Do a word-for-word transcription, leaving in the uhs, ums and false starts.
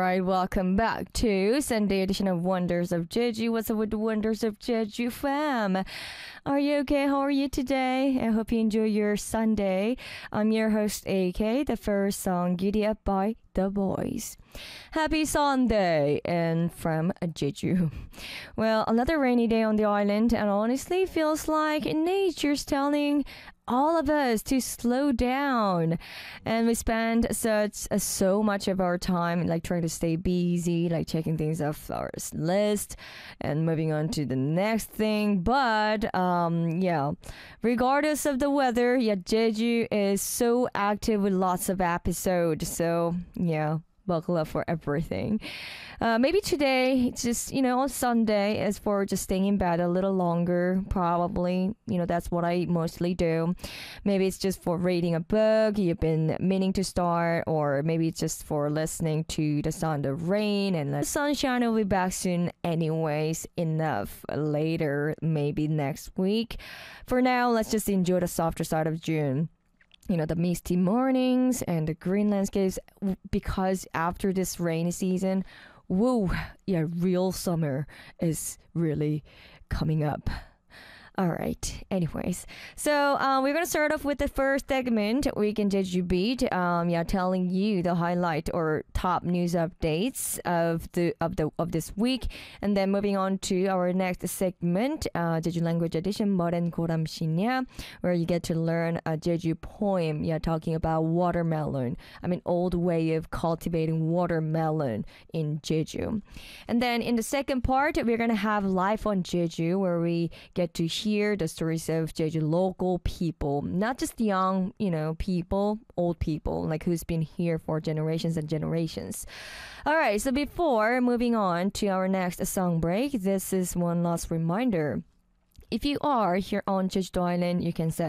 right, welcome back to Sunday edition of Wonders of Jeju. What's up with the Wonders of Jeju fam? Are you okay? How are you today? I hope you enjoy your Sunday. I'm your host A K. The first song, Giddy Up by The Boys. Happy Sunday and from Jeju. Well, another rainy day on the island, and honestly feels like nature's telling all of us to slow down, and we spend such uh, so much of our time like trying to stay busy, like checking things off our list and moving on to the next thing. But um yeah, regardless of the weather, yeah, Jeju is so active with lots of episodes, so yeah, buckle up for everything. Uh, maybe today, it's just, you know, on Sunday is for just staying in bed a little longer, probably. You know, that's what I mostly do. Maybe it's just for reading a book you've been meaning to start, or maybe it's just for listening to the sound of rain. And the sunshine will be back soon anyways, enough later, maybe next week. For now, let's just enjoy the softer side of June. You know, the misty mornings and the green landscapes, because after this rainy season, whoa, yeah, real summer is really coming up. All right. Anyways, so um, we're gonna start off with the first segment, Weekend Jeju Beat. Um, yeah, telling you the highlight or top news updates of the of the of this week, and then moving on to our next segment, uh, Jeju Language Edition, Moren Goram Shinya, where you get to learn a Jeju poem. Yeah, talking about watermelon. I mean, old way of cultivating watermelon in Jeju. And then in the second part, we're gonna have Life on Jeju, where we get to hear Hear the stories of Jeju local people, not just young, you know, people, old people, like who's been here for generations and generations. All right, so before moving on to our next song break, this is one last reminder. If you are here on Jeju Island, you can set